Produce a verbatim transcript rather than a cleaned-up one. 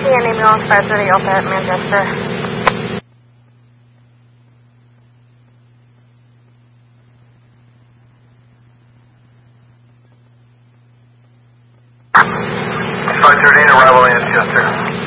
an ambulance five thirty Alpha at Manchester. five thirty, arrival in Manchester.